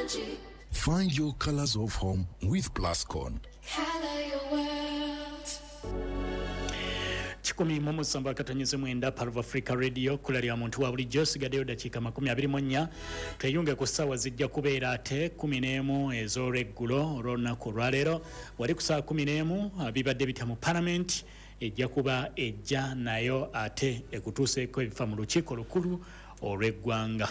Find your colors of home with Plascon. Color your world. 17 Part of Africa Radio kulalya muntu wa bulijjo sigaddeyo dakiika 24 tweyunge ku ssaawa zijja kubeera ate 11 ez'olweggulo olw'olunaku olwaleero wali ku ssaawa 11 bibadde bitya mu Parliament ejja kuba ejja nayo ate ekutuuseeko ebifa mu lukiiko lukulu olw'eggwanga.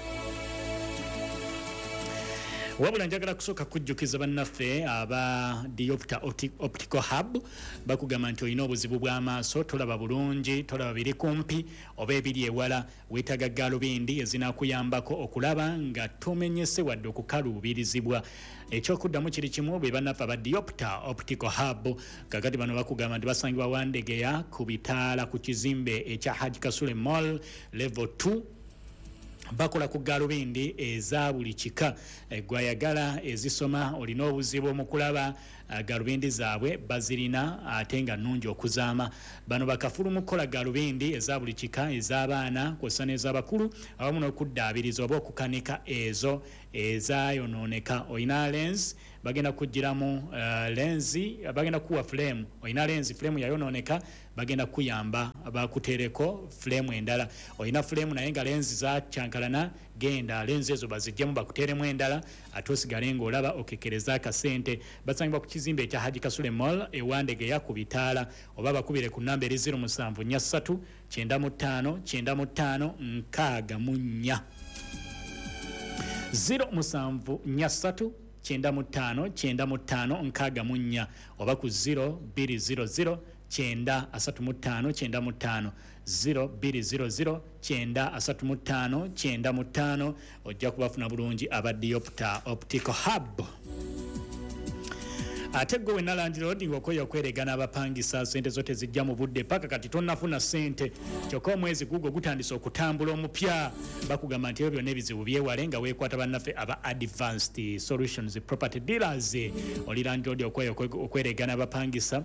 Wabula njagala kusooka kujjukiza bannaffe aba Diopta Optical Hub bakugamba nti olina obuzibu bw'amaaso tolaba bulungi tolaba biri kumpi oba ebiri ewala weetaaga gaalubindi ezinaakuyambako okulaba nga tomenyese wadde okukaluubirizibwa. Ekyokuddamu kiri kimu be bannaffe aba Diopta Optical Hub kakati bano bakugamba nti basangibwa Wandegeya ku bitaala ku kizimbe ekya Haji Kasule Mall level 2 bakola ku gaalubindi eza buli kika gwayagala ezisoma olina obuzibu mu kulaba gaalubindi zaabwe bazirina ate nga nnungi okuzaama. Bano bakafulu mu kukola gaalubindi eza buli kika ez'abaana kw'ossa n'ez'abakulu awamu n'okuddaabiriza oba okukanika ezo ezaayonooneka. Olina lens bagenda kugiramu lenzi bagenda kuwa flame. Olina lenzi flame yayonooneka bagenda kuyamba bakuteereko flame endala. Olina flame naye nga lenzi zakyankalana genda lenzi ezo bazijjamu bakuteeremu endala ate osigale ng'olaba okekereza akasente. Basangibwa ku kizimbe ekya Haji Kasule Mall ewandegeya ku bitaala oba bakubire ku namba eri 0743 95 95 64 0743 95 64 oba ku 0200 935 0200 935 ojja kubafuna bulungi aba Diopta Optical Hub. Ate gwe we Naland Road ng'okoye okweregana abapangisa sente zote zijja mu budde paka kati tonnafuna sente kyokka omwezi gugwo gutandise okutambula omupya bakugamba nti ebyo byonna ebizibu byewale nga weekwata bannaffe aba Advanced Solutions Property Dealers. Oli Land Road okoye okweregana abapangisa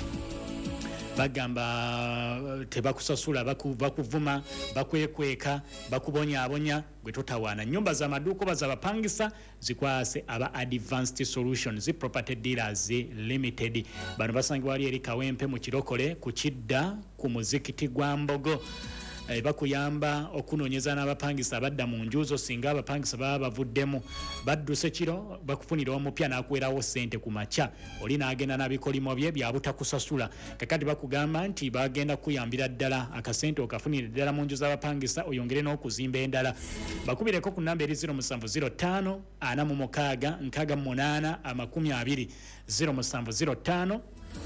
bagamba tebakusasula bakuvuma bakwekweka bakubonyaabonya gwe totawaana. Nnyumba z'amaduuka oba z'abapangisa zikwase aba Advanced Solutions Property Dealers Limited. Bano basangibwa wali eri Kawempe mu Kirokole ku Kidda ku muzikiti gwa Mbogo. Bakuyamba okunoonyeza n'abapangisa abadda mu njuuzo singa abapangisa baba bavuddemu badduse kiro bakufunira omupya n'akuwerawo ssente ku makya oli n'agenda n'abikolimo bye byabutakusasula. Kakati bakugamba nti bagenda kuyambira ddala akasente okafunira ddala mu nju z'abapangisa oyongere n'okuzimba endala. Bakubireko ku namba eri 0705 46 68 20 0705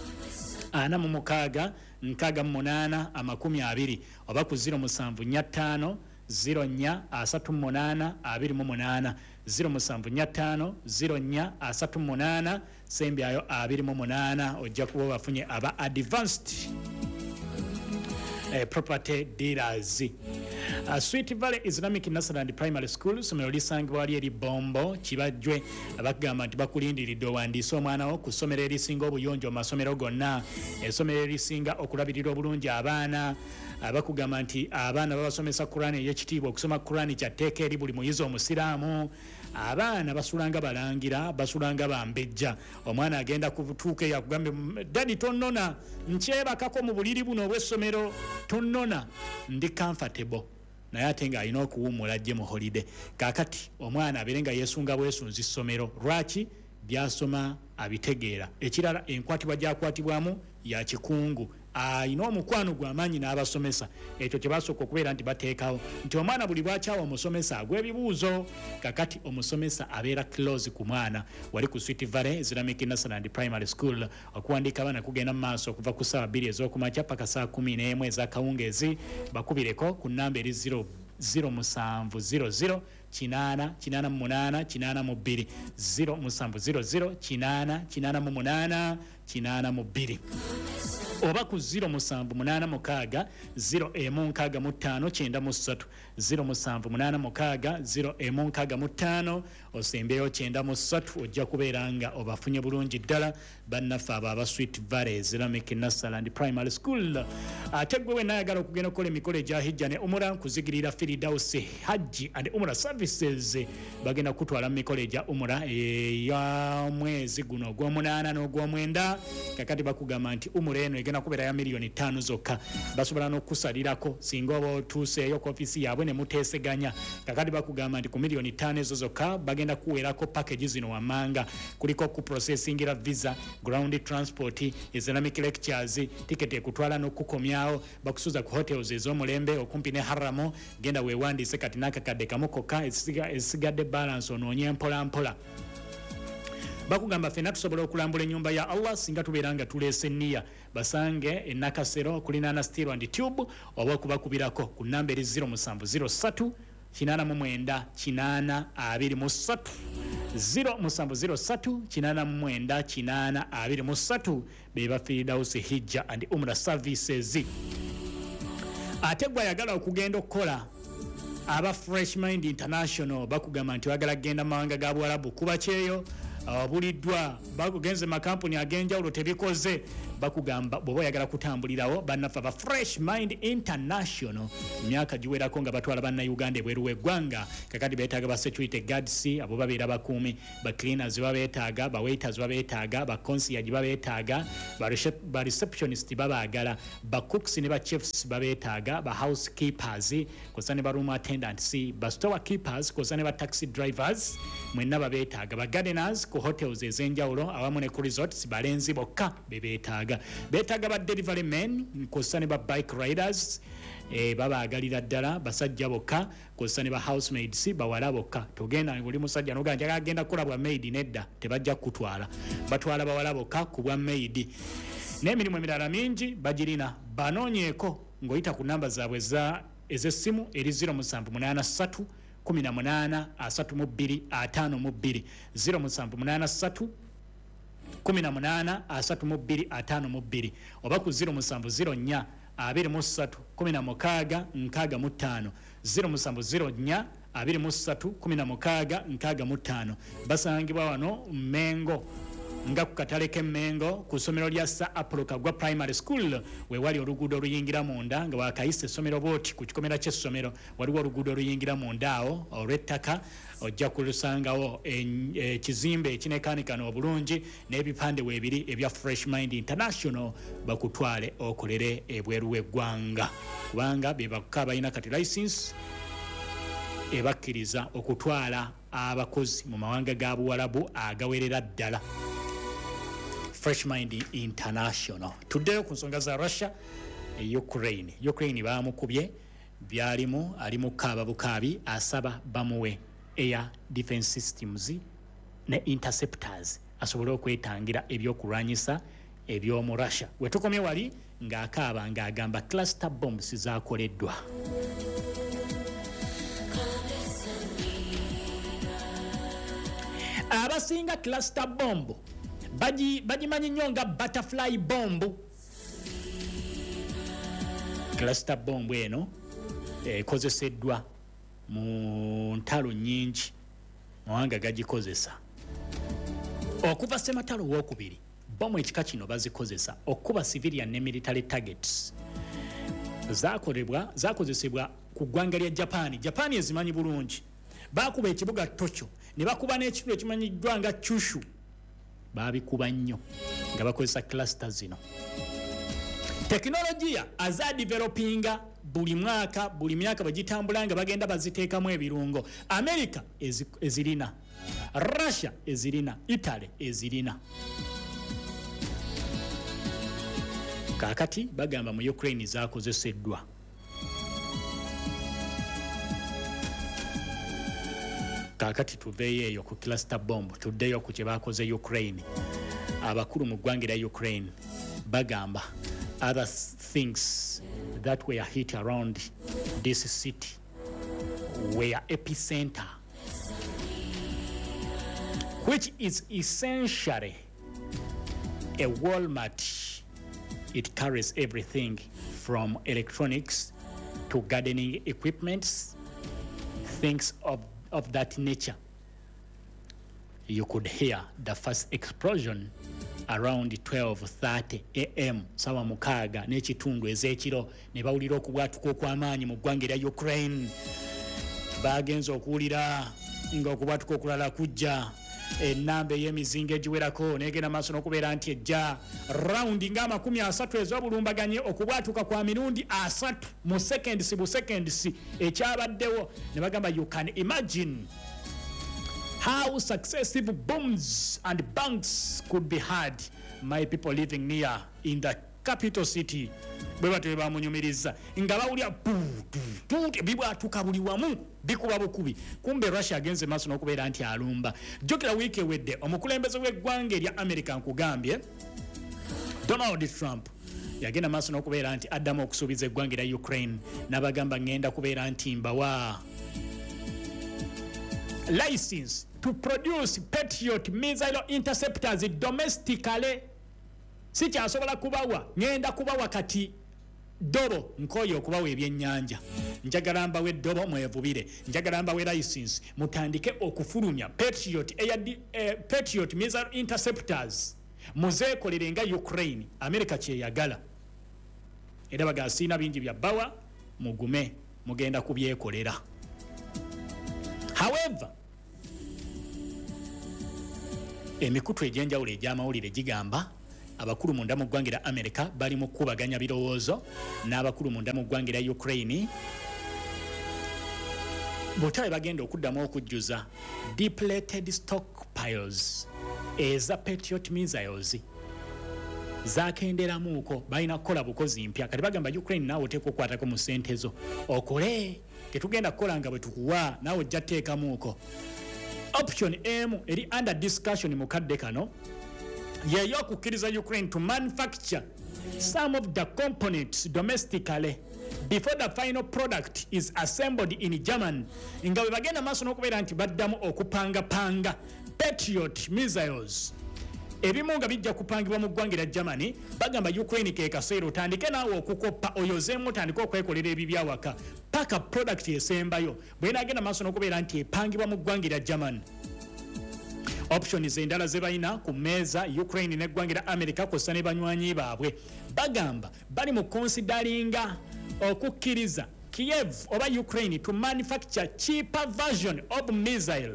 46 68 20 oba ku 0745 04 38 28 0745 04 38 sembyayo 28 ojja kuba bafunye aba Advanced Property Dealers. Sweet Valley Islamic Nursery and Primary School somero lisangibwa wali eri Bombo Kibajjwe abagamba nti bakulindiridde owandiise omwana wo ku ssomero erisinga obuyonjo mu masomero gonna essomero erisinga okulabirira obulungi abaana. Bakugamba nti abaana babasomesa Qur'an ey'ekitiibwa okusoma Qur'an kya tteeka eri buli muyizi omusiraamu. Abaana basulanga balangira basulanga bambejja omwana agenda kutuuka yakugambe dadi tonnona nkyebakako mu buliri buno obw'essomero tonnona ndi comfortable naye ate nga alina okuwummula ajje mu holiday. Kaakati omwana abeere nga yeesunga bwesunzi ssomero lwaki byasoma abitegeera. Ekirala enkwatibwa gyakwatibwamu ya kikungu ayina omukwano gw'amaanyi n'abasomesa. Ekyo kye basooka okubeera nti bateekawo nti omwana buli bwakyawa omusomesa agw'ebibuuzo. Kakati omusomesa abeera close ku mwana. Wali ku Sweet Valley Islamic Nursery and Primary School okuwandiika abaana kugenda mu maaso okuva ku ssaawa 2 ez'okumakya paka ssaawa 11 ez'akawungeezi. Bakubireko ku nnamba eri 0700 888 882 0700 888 882. oba ku 0786 01659 0786 osembeyo 93 ojja kubeera nga obafunye bulungi ddala bannaffe abo aba Sweet Valley Islamic Nasserland Primary School. Ate gwe we naayagala okugenda okukola emikolo egya hijja ne umura nkuzigirira Firdaus Hajji and Umrah Services bagenda kutwala mu mikolo egya umura ya mwezi guno ogw'omunaana n'ogw'omwenda. Kakati bakugamba nti umura eno egenda kubeera ya miliyoni 5 zokka. Basobola n'okusalirako singa oba otuuseeyo ku ofisi yaabwe ne muteeseganya. Kakati bakugamba nti ku miliyoni 5 ezo zokka bagenda kuweerako package zino wammanga. Kuliko ku processingira visa, ground transport, Islamic lectures, ticket ekutwala n'okukomyawo, bakusuza ku hotels ez'omulembe okumpi ne Haramo. Genda weewandiise kati n'akakadde kamu kokka esigadde balance onoonye mpola mpola. Bakugamba ffenna tusobola okulambula ennyumba ya Allah singa tubeera nga tuleese nniya. Basange e Nakasero kulinaana Steel and Tube oba okubakubirako ku nnamba eri 0703 89 823 0703 89 823 beba Firdaus Hijja and Umrah Services. Ate gwe ayagala okugenda okukola aba Fresh Mind International bakugamba nti wagala kugenda mawanga ga Buwarabu kuba kyeyo abuliddwa bakugenze makampuni ag'enjawulo tebikoze bakugamba bw'oba oyagala kutambulirawo bannaffe aba Fresh Mind International emyaka giwerako nga batwala bannayuganda ebweru w'eggwanga. Kakati beetaaga ba security guards abo babeera bakuumi, ba cleaners babeetaaga, ba waiters babeetaaga, ba concierge babeetaaga, ba receptionist babaagala, ba cooks ne ba chefs babeetaaga, ba housekeepers kosa ne ba room attendants, ba store keepers kosa ne ba taxi drivers mwenna babeetaaga, ba gardeners ku hotels ez'enjawulo awamu ne ku resorts balenzi bokka bebeetaaga. Beetaaga ba delivery men kosa ne ba bike riders babaagalira ddala basajja bokka kosa ne ba housemaids bawala bokka. Togenda oli musajja n'ogamba agenda kukola bwa maid nedda tebajja kutwala batwala bawala bokka ku bwa maid. N'emirimu emirala mingi bagirina banoonyeeko ng'oyita ku namba zaabwe ez'essimu eri 0783 18 32 52 0783 18 32 52 oba ku 0704 23 16 65 0704 23 16 65 basangibwa wano Mengo nga ku katale k'Emmengo ku ssomero lya Sir Apollo Kagwa Primary School we wali oluguudo oluyingira munda nga wakayise essomero booti ku kikomera ky'essomero waliwo oluguudo oluyingira munda awo olw'ettaka ojja kulusangawo ekizimbe ekinekaanikana obulungi n'ebipande weebiri ebya Fresh Mind International bakutwale okolere ebweru w'eggwanga kubanga be bakka balina kati license ebakkiriza okutwala abakozi mu mawanga ga Buwarabu agawerera ddala. Fresh Mind International. Tuddeyo ku nsonga za Russia Ukraine baamukubye byalimu ali mu kaaba bukaabi asaba bamuwe air defense systems ne interceptors asobole okwetangira ebyokulwanyisa eby'omu Russia. We tukomye wali ng'akaaba ng'agamba cluster bombs zaakoleddwa. Abasinga cluster bomb bagimanyi nnyo nga butterfly bomb. Cluster bomb eno ekozeseddwa mu ntalo nnyingi mawanga gagikozesa okuva Ssematalo w'okubiri. Bomu ekika kino bazikozesa okuba civilian ne military targets. Zakozesebwa ku ggwanga lya Japan ezimanyi bulungi. Bakuba ekibuga Tokyo ne bakuba n'ekifo ekimanyiddwa nga Kyushu babikuba nnyo nga bakozesa cluster zino. Teknologiya aza developinga buli myaka bagitambula nga bagenda baziteekamu ebirungo. America ezirina, Russia ezirina, Italy ezirina. Kakati bagamba mu Ukraine zaakozeseddwa. Kakati tuveeyo eyo ku cluster bomb tuddeyo ku kye baakoze Ukraine. Abakulu mu ggwanga lya Ukraine bagamba other things that were hit around this city were epicenter, which is essentially a Walmart It carries everything from electronics to gardening equipments, things of that nature. You could hear the first explosion around 12:30 a.m. sawa mukaaga n'ekitundu ez'ekiro ne bawulira okubwatuka okw'amaanyi mu ggwanga erya Ukraine. Bagenza okuwulira ng'okubwatuka okulala kujja, ennamba ey'emizinga egiwerako n'egenda maaso n'okubeera nti ejja rawundi nga30 ez'obulumbaganye okubwatuka kwa mirundi 3 mu seconds ekyabaddewo ne bagamba you can imagine how successive booms and bangs could be heard. My people living near in the capital city bwe batwe bamunyumiriza nga bawulira bibwatuka buli wamu bikuba bukubi. Kumbe Russia agenze maaso n'okubeera nti alumba. Jjukira wiiki ewedde omukulembeze w'eggwanga erya America nkugambye Donald Trump yagenda maaso n'okubeera nti addamu okusuubiza eggwanga erya Ukraine n'abagamba ngenda kubeera nti mbawa license to produce Patriot missile interceptors domestically. Si kyasobola kubawa, ngenda kubawa kati dobo nkoyo okubawa ebyennyanja. Njagala mbawe eddobo mwevubire, njagala mbawe license mutandike okufulumya Patriot missile interceptors muzeekolere nga Ukraine. America kyeyagala era bagasiina bingi bya bawa mugume mugenda kubyekolera. However, emikutu egy'enjawulo egy'amawulire gigamba abakulu munda mu ggwanga lya America bali mu kubaganya birowoozo n'abakulu munda mu ggwanga lya Ukraine bw'otabe bagenda okuddamu okujjuza depleted stockpiles eza Patriot missiles zakenderamuuko balina kukola bukozi mpya. Kati bagamba Ukraine naawe oteeka okukwatako mu ssente zo okole, tetugenda kukola nga bwe tukuwa naawe ojja tteekamuuko. Option M eri under discussion mu kadde kano yeyo okukkiriza Ukraine to manufacture some of the components domestically before the final product is assembled in Germany. Nga bwe bagenda maaso n'okubeera nti baddamu okupangapanga Patriot missiles ebimu nga bijja kupangibwa mu ggwanga lya Germany. Bagamba Ukraine ke kaseera otandike naawe okukoppa oyozeemu otandike okwekolera ebibyawaka paka product esembayo bw'enaagenda maaso n'okubeera nti epangibwa mu ggwanga lya Germany. Options endala ze balina ku mmeeza Ukraine n'eggwanga lya America kw'ossa ne banywanyi baabwe bagamba bali mu consideringa okukkiriza Kiev oba Ukraine to manufacture cheaper version of missile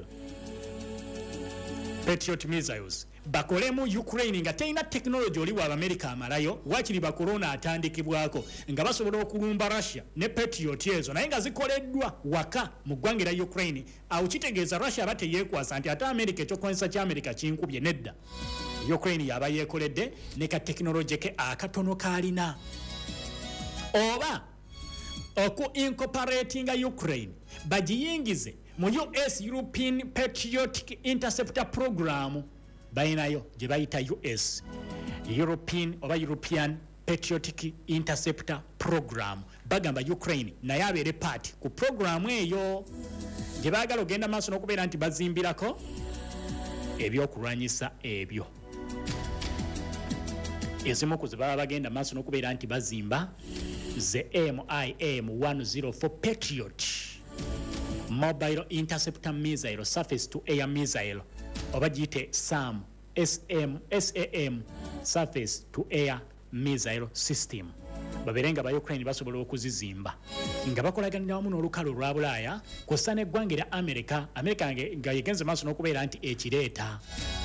Patriot missiles bakolemu Ukraine nga teyina technology oli wa America amalayo wakiri ba corona atandikibwako nga basobola okulumba Russia ne Patriot ezo naye nga zikoleddwa waka mu ggwanga lya Ukraine. Awo kitegeeza Russia abate yeekwasa nti ate America ekyokwanyisa kya America kinkubye nedda. Ukraine yaba yeekoledde ne ka technology ke akatono kalina oba oku incorporating Ukraine bagiyingize mu US European Patriotic Interceptor Program. Bayinayo gye bayita US European Patriotic Interceptor Program. Bagamba Ukraine naye abeere part ku programu eyo gye baagala ogenda maaso n'okubeera nti bazimbirako ebyokulwanyisa ebyo. Ezimu ku ze baba bagenda maaso n'okubeera nti bazimba ze MIM-104 Patriot Mobile Interceptor Missile Surface to Air Missile oba giyite SAM Surface to Air Missile System. Baberenga ba Ukraine basobola okuzizimba nga bakolaganira wamu n'olukalo lwa Bulaaya kw'ossa n'eggwanga lya America nga yegenze maaso n'okubeera nti ekireeta.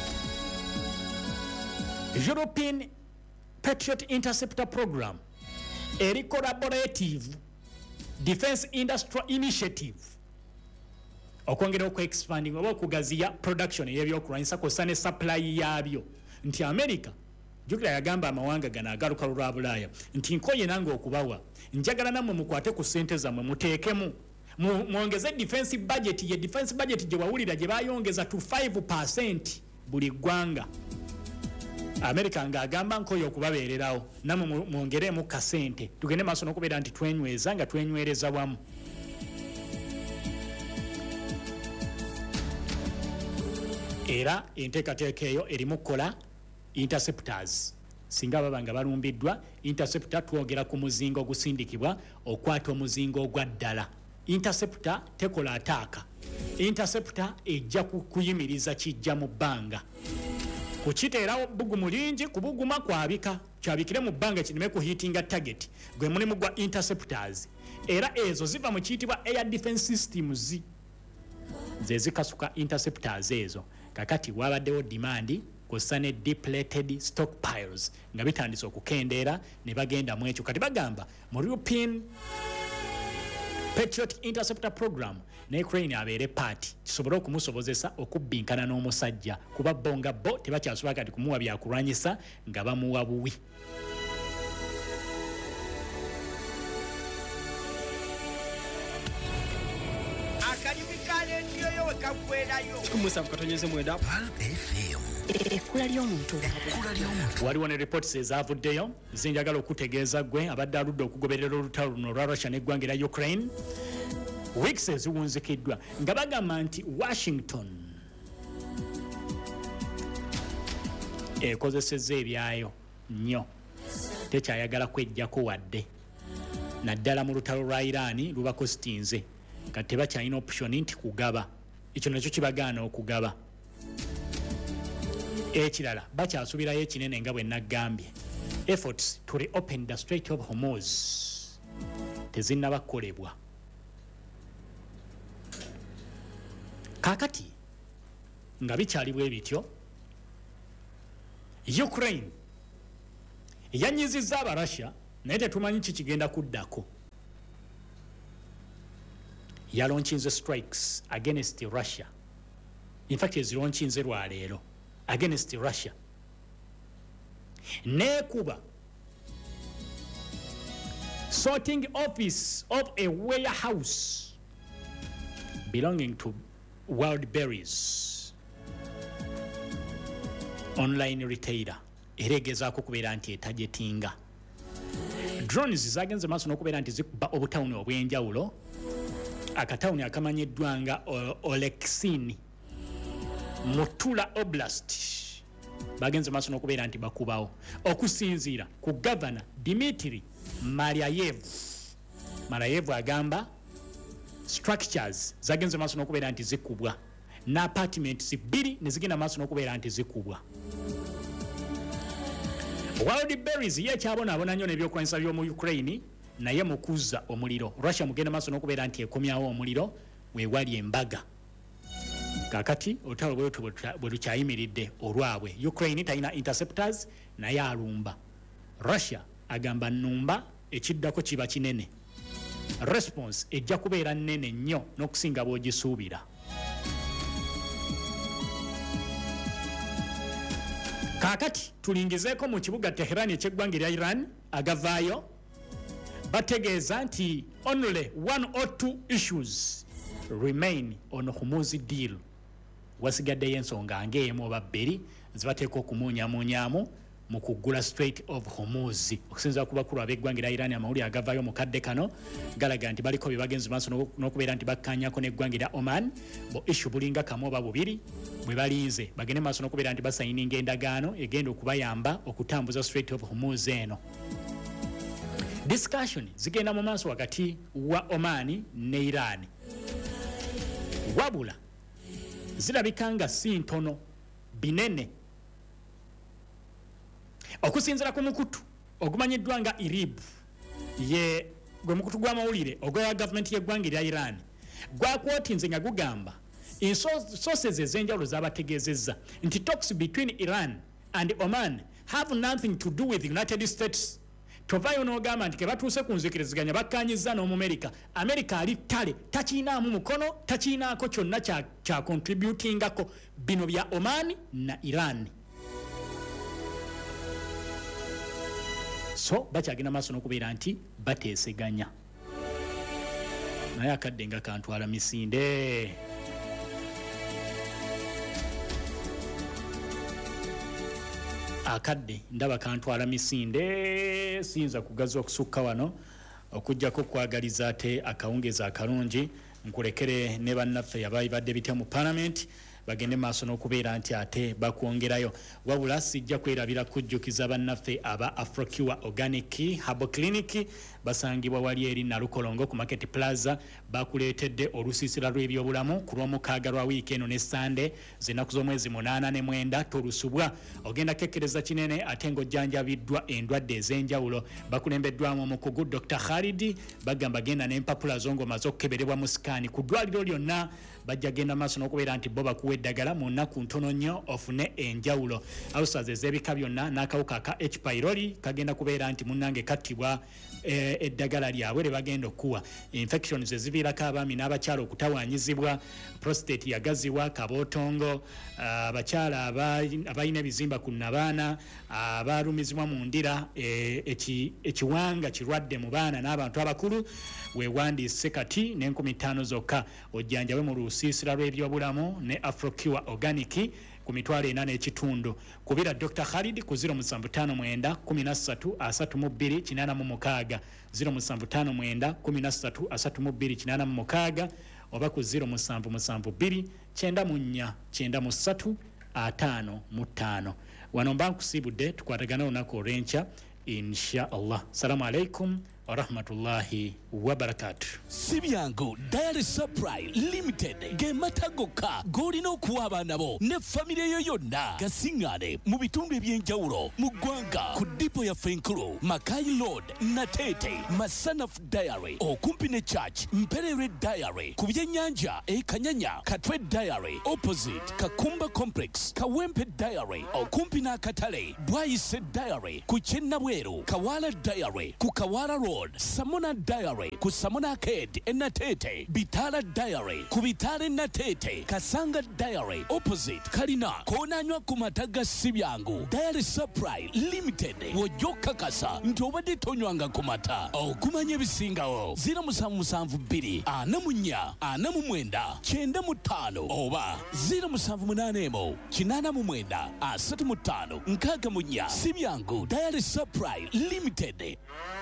European Patriot Interceptor Program eri collaborative defense industrial initiative okwongera okwe-expanding oba okugaziya production y'ebyokulwanyisa kw'ossa ne supply yaabyo. Nti America jukira yagamba amawanga gano agalukalo lwa Bulaaya nti nkoye nange okubawa njagala nammwe mukwate ku ssente zammwe muteekemu mwongeze defense budget gye wawulira gye bayongeza to 5% buli ggwanga. America ng'agamba nkoye okubabeererawo nammwe mwongeremu kasente tugende maaso n'okubeera nti twenyweza nga twenywereza wamu. Era enteekateeka eyo erimu kukola interceptors singa babanga balumbiddwa. Interceptor twogera ku muzingo ogusindikibwa okwata omuzingo ogwa ddala. Interceptor tekola ataaka. Interceptor ejja kuyimiriza kijja mu bbanga. Kukiteerawo bugumu lingi kubuguma kwabika kyabikire mu bbanga kineme ku hittinga target gwe mulimu gwa interceptors. Era ezo ziva mu kiyitibwa air defense systems ze zikasuka interceptors ezo. Kakati wabaddewo demand kussa ne depleted stockpiles nga bitandise okukendeera ne bagenda mu ekyo. Kati bagamba mu European Patriot Interceptor Program ne Ukraine abeere party kisobole okumusobozesa okubbinkana n'omusajja kuba bonga bo tebakyasobola kati kumuwa byakulwanyisa nga bamuwa buwi. Waliwo ne reports ezavuddeyo zinjagala okutegeeza gwe abadde aludde okugoberera olutalo luno lwa Russia n'eggwanga erya Ukraine. Weeks eziwunzikiddwa nga bagamba nti Washington ekozesezza ebyayo nnyo tekyayagala kwejjako wadde naddala mu lutalo lwa Iran lubako sitinze kati tebakyalina option nti kugaba. Ekyo nakyo kibagaana okugaba. Ekirala bakyasubirayo ekinene nga bwe naggambye efforts to reopen the Strait of Hormuz tezinnabakolebwa. Kakati nga bikyali bwe bityo Ukraine yanyizizza Abarussia naye tetumanyi kikigenda kuddako. Yalonchinze strikes against Russia. In fact ezironchinze lwaleero against Russia. Nekuba sorting office of a warehouse belonging to Wildberries online retailer eregezaako kubeera nti etajetinga. Drones zagenze maaso n'okubeera nti zikuba obutawuni obw'enjawulo. Akatawuni akamanyiddwa nga Oleksini Mutula Oblast bagenze maaso n'okubeera nti bakubawo okusinziira ku Governor Dmitry Maryayev. Maryayev agamba structures zagenze maaso n'okubeera nti zikubwa na apartments 2 ne zigenda maaso n'okubeera nti zikubwa. Wildberries ye kyabonaabona nnyo n'ebyokulwanyisa by'omu Ukraine naye mukuzza omuliro. Russia mugenda maaso n'okubeera nti ekomyawo omuliro weewali embaga. Kakati olutalo bwe lukyayimiridde olwabwe. Ukraine talina interceptors naye alumba. Russia agamba nnumba ekiddako kiba kinene. Response ejja kubeera nnene nnyo n'okusinga bw'ogisuubira. Kakati tulingizeeko mu kibuga Tehran eky'eggwanga erya Iran agavaayo bategeeza nti only 1 or 2 issues remain on Hormuz deal. Wasigaddeyo ensonga ng'emu oba bbiri zibateeka okumuunyamuunyaamu mu kuggula Strait of Hormuz. Okusinziira ku bakulu ab'eggwanga erya Iran amawulire agavaayo mu kadde kano galaga nti baliko bye bagenze maaso n'okubeera nti bakkaanyako n'eggwanga erya Oman bo issue bulinga kamu oba bubiri bwe balinze bagende maaso n'okubeera nti basayininga endagaano egenda okubayamba okutambuza Strait of Hormuz eno. Discussion zigenda mu maaso wakati wa Oman ne Iran. Wabula zirabika nga si ntono binene. Okusinziira ku mukutu ogumanyiddwa nga IRIB ye gwe mukutu gw'amawulire ogwa gavumenti y'eggwanga erya Iran gwakwotinze nga gugamba sources ez'enjawulo z'abategeezezza nti talks between Iran and Oman have nothing to do with the United States. Tovaayo n'ogamba nti ke batuuse ku nzikiriziganya bakkaanyizza n'Omumerika. Amerika ali ttale takiinaamu mukono takiinaako kyonna kya contributingako bino bya Oman na Iran. So bakyagenda maaso n'okubeera nti bateeseganya. Naye akadde nga kantwala misinde. Akadde ndaba kantwala misinde siyinza kugaza okusukka wano okujjako kwagaliza ate akawungeza akalungi nkulekere ne bannaffe abaali badde bitya mu Parliament bagende maaso n'okubeera nti ate bakwongerayo. Wabula sijja kwerabira kujjukiza bannaffe aba Afrocure Organic Herbal Clinic basangibwa wali eri Nalukolongo ku Market Plaza. Bakuleetedde olusiisira lw'ebyobulamu ku lw'omukaaga lwa wiiki eno ne Sande z'ennaku z'omwezi 8 ne 9 tolusubwa. Ogenda kekkereza kinene ate ng'ojjanjabiddwa endwadde ez'enjawulo. Bakulembeddwamu omukugu Dr. Khalidi bagamba genda n'empapula zo ng'omaze okukeberebwa mu sikaani ku ddwaliro lyonna. Bajja genda maaso n'okubeera nti bo bakuwa eddagala mu nnaku ntono nnyo ofune enjawulo. Ulcers ez'ebika byonna n'akawuka ka H. pylori kagenda kubeera nti munnange kattibwa eddagala lyabwe lye bagenda okuwa. Infections eziviirako abaami n'abakyala okutawaanyizibwa, prostate yagazibwa, kabootongo, abakyala abalina ebizimba ku nnabaana, abalumizibwa mu ndira, ekiwanga kirwadde mu baana n'abantu abakulu. Weewandiise kati n'5000 zokka ojjanjabe mu lusiisira lw'ebyobulamu ne Afrocure Organic ku mitwalo 4 n'ekitundu. Kubira Dr. Khalid ku 0759 13 32 86 0759 13 32 86 oba ku 0772 94 93 55. Wano mba nkusibudde tukwatagana olunaku olw'enkya insha Allah. Assalamu alaikum wa rahmatullahi wa barakatuh. Sibyango Diary Supply Limited gematagoka golina okuwa abaana bo ne family yo yonna gasingane mu bitundu ebyenjawulo mu ggwanga ku dipo ya Fenkulu, Makai Road, Natete, Masanaf Diary okumpi ne Church, Mperere Diary ku byennyanja Kanyanya, Katwe Diary opposite Kakumba Complex, Kawempe Diary okumpi n'akatale, Bwayise Diary ku Kyennabweru, Kawala Diary ku Kawala Road, Samona Diary ku Samona Arcade Natete, Bitala Diary ku Bitale Natete, Kasanga Diary opposite Kalina konanywa ku mataga Sibyangu. Diary Supply Limited wojoka kasa nti obadde tonywanga ku mata okumanya ebisingawo 0772 44 49 95 oba 0781 89 35 64. Sibyangu Diary Supply Limited.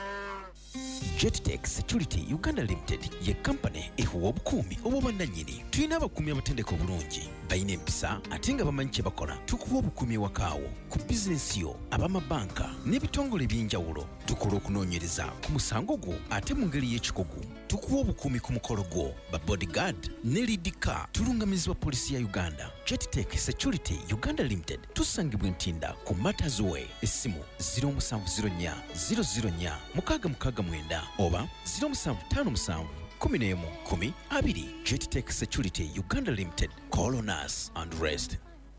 Jettech Security Uganda Limited ye company ehuwa obukuumi obw'obwannannyini. Tulina abakuumi abatendeka obulungi, balina empisa ate nga bamanyi kye bakola. Tukuwa obukuumi ewakaawo ku bizinensi yo, ab'amabanka n'ebitongole eby'enjawulo. Tukola okunoonyereza ku musango gwo ate mu ngeri y'ekikugu. Tukuwa obukuumi ku mukolo gwo, ba bodyguard ne lead car. Tulungamizibwa poliisi ya Uganda. Jettech Security Uganda Limited tusangibwa Ntinda ku Matters Way. Essimu 0704 004 669 oba 0757 11 10 2. Jettech Security Uganda Limited. Call on us and rest.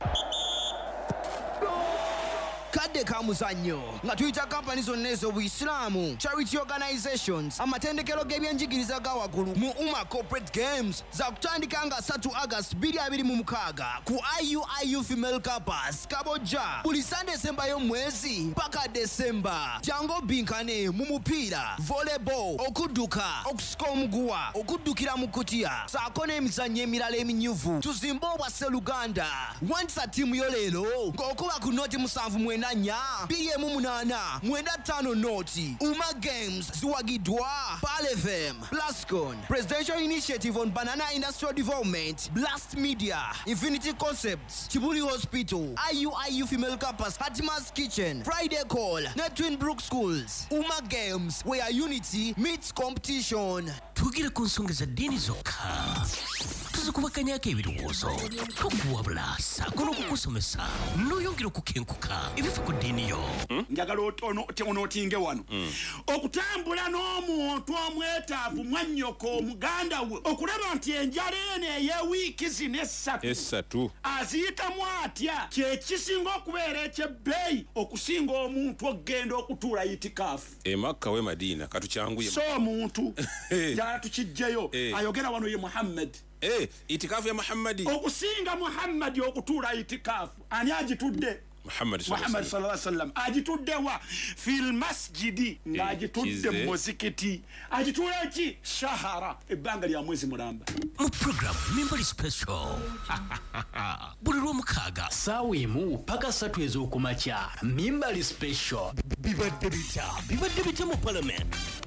Kadde ka muzannyo nga tuyita kampani zonna ez'Obuislamu, charity organizations, amatendekero g'ebyenjigiriza ga waggulu mu Umma Corporate Games za kutandika nga 3 August 2026 ku IUIU Female Campus Kabojja buli Sunday December y'omwezi paka December. Jango binkane mu mupiira, volleyball, okudduka, okusika omuguwa, okuddukira mu kutiya saako n'emizannyo emirala eminyuvu. Tuzimba obwase Luganda. Wandisa ttiimu yo leero ng'okuba ku noti 7 nanya BM8 5 noti. Umma Games ziwagidwa Pal FM, Plascon, Presidential Initiative on Banana Industrial Development, Blast Media, Infinity Concepts, Kibuli Hospital, IUIU Female Campus, Hatima's Kitchen, Friday Call, Netwin Brook Schools. Umma Games, where unity meets competition. Tugire ku nsonga za dini zokka. Tuzikubakanyako ebirowoozo tokuwabula saako n'okukusomesa n'oyongera okukenkuka ebifa ku ddiini yo. Njagala onootinge wano okutambula n'omuntu omwetaavu mwannyoko muganda we okulaba nti enjala eno ey'ewiiki zino essatu aziyitamu atya kye kisinga okubeera ekyebbeeyi okusinga omuntu okgenda okutuula itikaafu Makka we Madiina katukyanguye so omuntu njagala tukijjeyo ayogera wano ye Muhammad itikafu ya Muhammadi okusinga Muhammadi okutuula itikaafu ani agitudde Muhammad sallallahu alaihi wasallam agitudde wa fil masjidi ng'agitudde mu muzikiti agitula ki shahara ebbanga lya mwezi mulamba mu program Mimbali Special buli lw'omukaaga ssaawa emu paka 3 ez'okumakya Mimbali Special bibadde bitya mu Parliament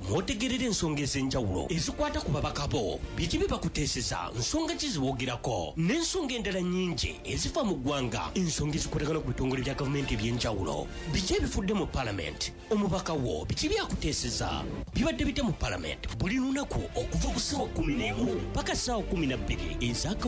mwotegerera ensonga ez'enjawulo ezikwata ku babaka bo biki bye bakuteeseza nsonga ki zibogerako n'ensonga endala nnyingi ezifa mu ggwanga ensonga ezikwatagana ku bitongole bya gavumenti eby'enjawulo biki ebifudde mu palamenti omubaka wo biki byakuteeseza bibadde bite mu palamenti buli lunaku okuva ku ssaawa 11 paka ssaawa 12 ezaka